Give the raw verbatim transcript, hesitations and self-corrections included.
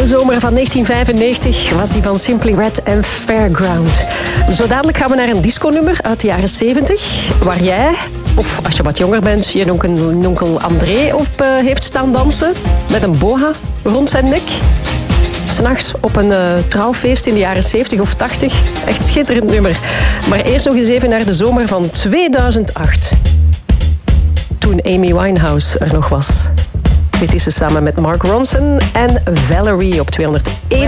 De zomer van negentien vijfennegentig was die van Simply Red en Fairground. Zo dadelijk gaan we naar een disconummer uit de jaren zeventig, waar jij, of als je wat jonger bent, je onkel, onkel André op uh, heeft staan dansen met een boa rond zijn nek. 'S'nachts op een uh, trouwfeest in de jaren zeventig of tachtig. Echt schitterend nummer. Maar eerst nog eens even naar de zomer van tweeduizend acht. Toen Amy Winehouse er nog was. Dit is ze samen met Mark Ronson en Valerie op tweehonderdéén.